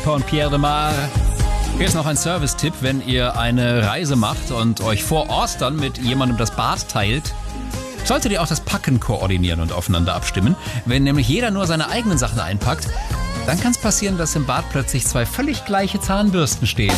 von Pierre de Mar. Hier ist noch ein Service-Tipp, wenn ihr eine Reise macht und euch vor Ort dann mit jemandem das Bad teilt, solltet ihr auch das Packen koordinieren und aufeinander abstimmen. Wenn nämlich jeder nur seine eigenen Sachen einpackt, dann kann es passieren, dass im Bad plötzlich 2 völlig gleiche Zahnbürsten stehen.